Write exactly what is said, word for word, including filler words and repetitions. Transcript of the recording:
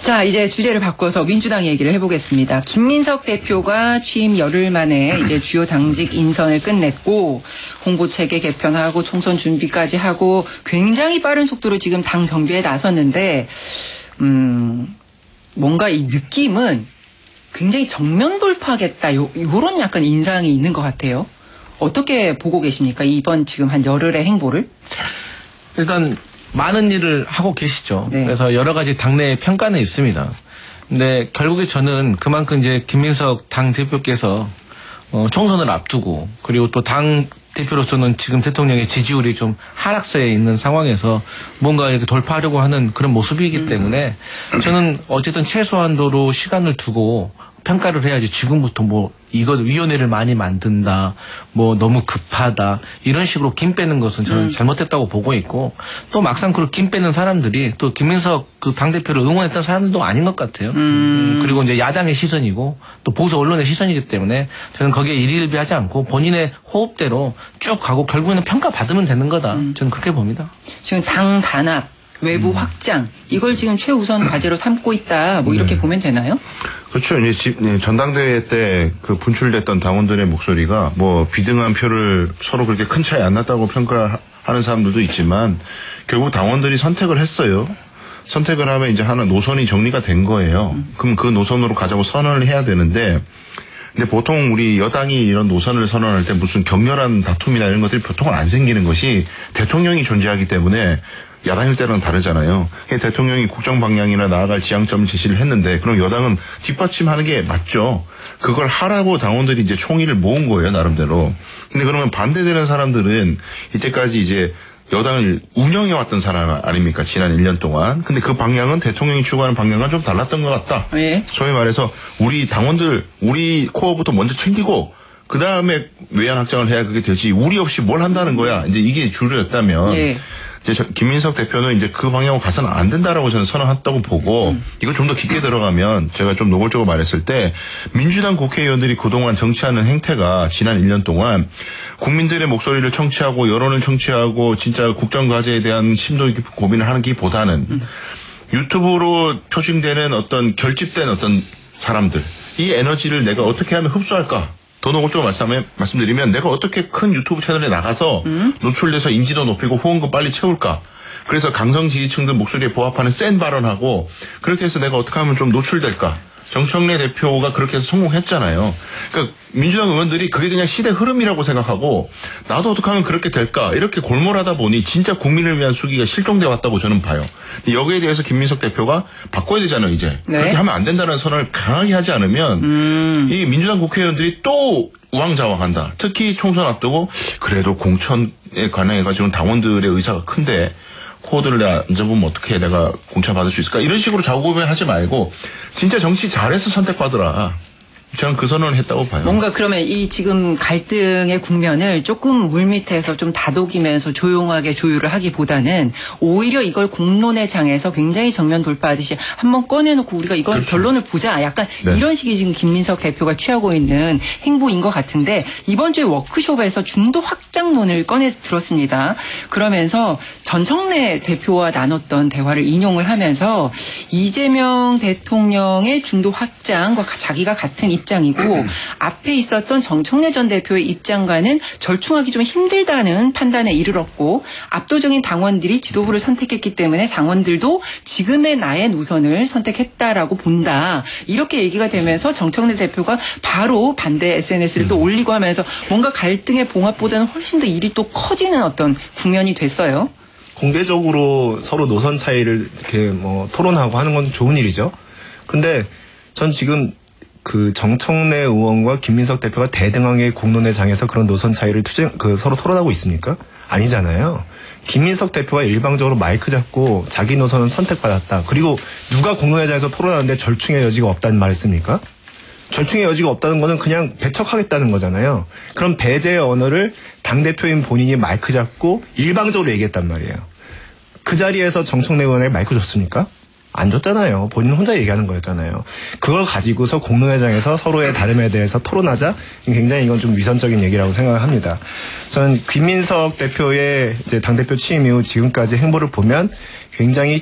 자, 이제 주제를 바꿔서 민주당 얘기를 해보겠습니다. 김민석 대표가 취임 열흘 만에 이제 주요 당직 인선을 끝냈고 홍보 체계 개편하고 총선 준비까지 하고 굉장히 빠른 속도로 지금 당 정비에 나섰는데 음, 뭔가 이 느낌은 굉장히 정면 돌파하겠다 요, 요런 약간 인상이 있는 것 같아요. 어떻게 보고 계십니까? 이번 지금 한 열흘의 행보를? 일단 많은 일을 하고 계시죠. 네. 그래서 여러 가지 당내 평가는 있습니다. 근데 결국에 저는 그만큼 이제 김민석 당 대표께서 어, 총선을 앞두고 그리고 또 당 대표로서는 지금 대통령의 지지율이 좀 하락세에 있는 상황에서 뭔가 이렇게 돌파하려고 하는 그런 모습이기 때문에 저는 어쨌든 최소한도로 시간을 두고 평가를 해야지 지금부터 뭐 이거 위원회를 많이 만든다, 뭐 너무 급하다 이런 식으로 김 빼는 것은 저는 음. 잘못됐다고 보고 있고 또 막상 그 김 빼는 사람들이 또 김민석 그 당대표를 응원했던 사람들도 아닌 것 같아요. 음. 음, 그리고 이제 야당의 시선이고 또 보수 언론의 시선이기 때문에 저는 거기에 일희일비하지 않고 본인의 호흡대로 쭉 가고 결국에는 평가받으면 되는 거다. 음. 저는 그렇게 봅니다. 지금 당 단합, 외부 음. 확장 이걸 지금 최우선 과제로 삼고 있다. 뭐 이렇게 네. 보면 되나요? 그렇죠. 이제 집, 네, 전당대회 때 그 분출됐던 당원들의 목소리가 뭐 비등한 표를 서로 그렇게 큰 차이 안 났다고 평가하는 사람들도 있지만 결국 당원들이 선택을 했어요. 선택을 하면 이제 하나 노선이 정리가 된 거예요. 음. 그럼 그 노선으로 가자고 선언을 해야 되는데 근데 보통 우리 여당이 이런 노선을 선언할 때 무슨 격렬한 다툼이나 이런 것들이 보통은 안 생기는 것이 대통령이 존재하기 때문에 야당일 때랑 다르잖아요. 대통령이 국정 방향이나 나아갈 지향점을 제시를 했는데 그럼 여당은 뒷받침하는 게 맞죠. 그걸 하라고 당원들이 이제 총의를 모은 거예요, 나름대로. 근데 그러면 반대되는 사람들은 이때까지 이제 여당을 운영해왔던 사람 아닙니까? 지난 일 년 동안. 근데 그 방향은 대통령이 추구하는 방향과 좀 달랐던 것 같다. 네. 소위 말해서 우리 당원들, 우리 코어부터 먼저 챙기고 그 다음에 외연 확장을 해야 그게 되지. 우리 없이 뭘 한다는 거야. 이제 이게 주류였다면. 네. 이제 김민석 대표는 이제 그 방향으로 가서는 안 된다라고 저는 선언했다고 보고 음. 이거 좀 더 깊게 들어가면 제가 좀 노골적으로 말했을 때 민주당 국회의원들이 그동안 정치하는 행태가 지난 일 년 동안 국민들의 목소리를 청취하고 여론을 청취하고 진짜 국정과제에 대한 심도 깊은 고민을 하는 기보다는 음. 유튜브로 표징되는 어떤 결집된 어떤 사람들 이 에너지를 내가 어떻게 하면 흡수할까? 더 노골적으로 말씀, 말씀드리면 내가 어떻게 큰 유튜브 채널에 나가서 음? 노출돼서 인지도 높이고 후원금 빨리 채울까. 그래서 강성 지지층들 목소리에 부합하는 센 발언하고 그렇게 해서 내가 어떻게 하면 좀 노출될까. 정청래 대표가 그렇게 해서 성공했잖아요. 그러니까 민주당 의원들이 그게 그냥 시대 흐름이라고 생각하고 나도 어떻게 하면 그렇게 될까 이렇게 골몰하다 보니 진짜 국민을 위한 수기가 실종돼 왔다고 저는 봐요. 여기에 대해서 김민석 대표가 바꿔야 되잖아요. 이제 네. 그렇게 하면 안 된다는 선언을 강하게 하지 않으면 음. 이 민주당 국회의원들이 또 우왕좌왕한다. 특히 총선 앞두고 그래도 공천에 관해가지고는 당원들의 의사가 큰데 코드를 앉아보면 어떻게 내가 공천 받을 수 있을까? 이런 식으로 좌우고민하지 말고 진짜 정치 잘해서 선택받으라. 저는 그 선언을 했다고 봐요. 뭔가 그러면 이 지금 갈등의 국면을 조금 물밑에서 좀 다독이면서 조용하게 조율을 하기보다는 오히려 이걸 공론의 장에서 굉장히 정면 돌파하듯이 한번 꺼내놓고 우리가 이건 그렇죠. 결론을 보자. 약간 네. 이런 식이 지금 김민석 대표가 취하고 있는 행보인 것 같은데 이번 주에 워크숍에서 중도 확장론을 꺼내 들었습니다. 그러면서 전청래 대표와 나눴던 대화를 인용을 하면서 이재명 대통령의 중도 확장과 자기가 같은 입 입장이고 앞에 있었던 정청래 전 대표의 입장과는 절충하기 좀 힘들다는 판단에 이르렀고 압도적인 당원들이 지도부를 선택했기 때문에 당원들도 지금의 나의 노선을 선택했다라고 본다. 이렇게 얘기가 되면서 정청래 대표가 바로 반대 에스엔에스를 또 올리고 하면서 뭔가 갈등의 봉합보다는 훨씬 더 일이 또 커지는 어떤 국면이 됐어요. 공개적으로 서로 노선 차이를 이렇게 뭐 토론하고 하는 건 좋은 일이죠. 근데 전 지금 그 정청래 의원과 김민석 대표가 대등하게 공론의 장에서 그런 노선 차이를 투쟁, 그 서로 토론하고 있습니까? 아니잖아요. 김민석 대표가 일방적으로 마이크 잡고 자기 노선은 선택받았다. 그리고 누가 공론의 장에서 토론하는데 절충의 여지가 없다는 말 했습니까? 절충의 여지가 없다는 거는 그냥 배척하겠다는 거잖아요. 그럼 배제의 언어를 당대표인 본인이 마이크 잡고 일방적으로 얘기했단 말이에요. 그 자리에서 정청래 의원에 마이크 줬습니까? 안 줬잖아요. 본인 혼자 얘기하는 거였잖아요. 그걸 가지고서 공론회장에서 서로의 다름에 대해서 토론하자. 굉장히 이건 좀 위선적인 얘기라고 생각을 합니다. 저는 김민석 대표의 이제 당대표 취임 이후 지금까지 행보를 보면 굉장히